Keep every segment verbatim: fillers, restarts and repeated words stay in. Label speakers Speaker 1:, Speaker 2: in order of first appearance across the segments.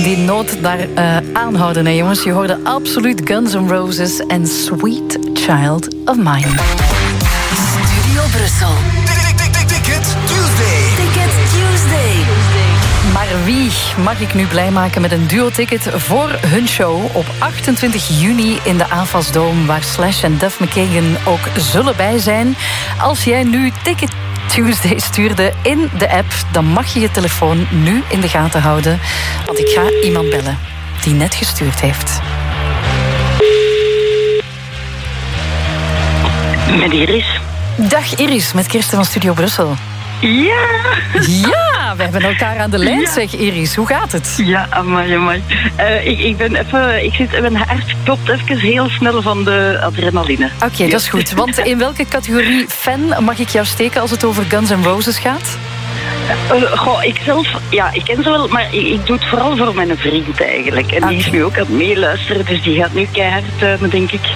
Speaker 1: die noot daar uh, aanhouden, hè, jongens. Je hoorde absoluut Guns N' Roses en Sweet Child of Mine.
Speaker 2: Studio Brussel.
Speaker 3: Ticket Tuesday.
Speaker 2: Ticket Tuesday.
Speaker 1: Maar wie mag ik nu blij maken met een duo-ticket voor hun show op achtentwintig juni in de AFAS-dome, waar Slash en Duff McKagan ook zullen bij zijn? Als jij nu Ticket Tuesday stuurde in de app, dan mag je je telefoon nu in de gaten houden. Want ik ga iemand bellen die net gestuurd heeft.
Speaker 4: Met Iris.
Speaker 1: Dag Iris, met Kirsten van Studio Brussel.
Speaker 4: Ja!
Speaker 1: Ja, we hebben elkaar aan de lijn, ja. Zeg Iris. Hoe gaat het?
Speaker 4: Ja, amai, amai. Uh, ik, ik ben even... Ik zit... Mijn hart klopt even heel snel van de adrenaline.
Speaker 1: Oké, okay, ja. Dat is goed. Want in welke categorie fan mag ik jou steken als het over Guns N' Roses gaat?
Speaker 4: Uh, goh, ik zelf... Ja, ik ken ze wel, maar ik, ik doe het vooral voor mijn vriend eigenlijk. En okay. Die is nu ook aan het meeluisteren, dus die gaat nu keihard uh, denk ik.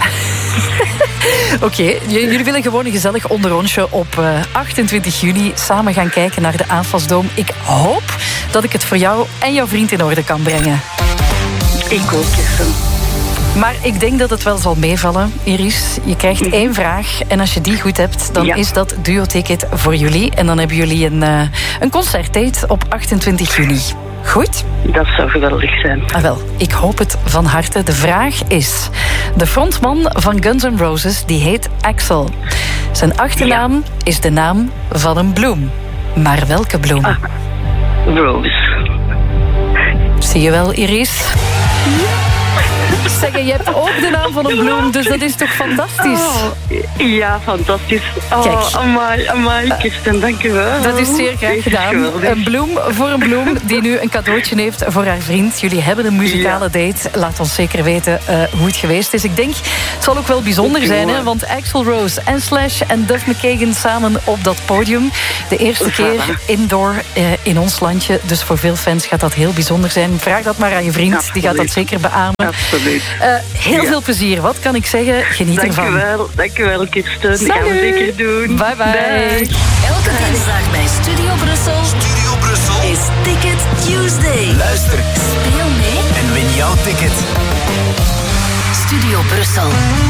Speaker 1: Oké, okay, jullie willen gewoon een gezellig onderrondje op uh, achtentwintig juni samen gaan kijken naar de AFAS-dome. Ik hoop dat ik het voor jou en jouw vriend in orde kan brengen.
Speaker 4: Ik ook, Kirsten.
Speaker 1: Maar ik denk dat het wel zal meevallen, Iris. Je krijgt mm. één vraag en als je die goed hebt, dan ja. is dat duo-ticket voor jullie. En dan hebben jullie een, uh, een concertdate op achtentwintig juni. Goed?
Speaker 4: Dat zou geweldig zijn.
Speaker 1: Ah, wel, ik hoop het van harte. De vraag is... De frontman van Guns N' Roses, die heet Axl. Zijn achternaam ja. is de naam van een bloem. Maar welke bloem?
Speaker 4: Ah, Rose.
Speaker 1: Zie je wel, Iris? Ja. Zeggen, je hebt ook de naam van een bloem, dus dat is toch fantastisch?
Speaker 4: Oh, ja, fantastisch. Oh, Kijk. Amai, amai, Kirsten, dank u wel.
Speaker 1: Dat is zeer graag gedaan. Een bloem voor een bloem die nu een cadeautje heeft voor haar vriend. Jullie hebben een muzikale ja. date. Laat ons zeker weten uh, hoe het geweest is. Ik denk, het zal ook wel bijzonder zijn, hè, want Axl Rose en Slash en Duff McKagan samen op dat podium. De eerste keer indoor uh, in ons landje. Dus voor veel fans gaat dat heel bijzonder zijn. Vraag dat maar aan je vriend, Absoluut. Die gaat dat zeker beamen.
Speaker 4: Absoluut.
Speaker 1: Uh, heel ja. veel plezier, wat kan ik zeggen? Geniet
Speaker 4: dank
Speaker 1: ervan.
Speaker 4: Dank u wel, dank u wel, Kirsten.
Speaker 1: Salut.
Speaker 4: Dat gaan we zeker doen.
Speaker 1: Bye bye.
Speaker 2: Dag. Elke dinsdag bij Studio Brussel.
Speaker 3: Studio Brussel
Speaker 2: is Ticket Tuesday.
Speaker 3: Luister,
Speaker 2: speel mee
Speaker 3: en win jouw ticket.
Speaker 2: Studio Brussel.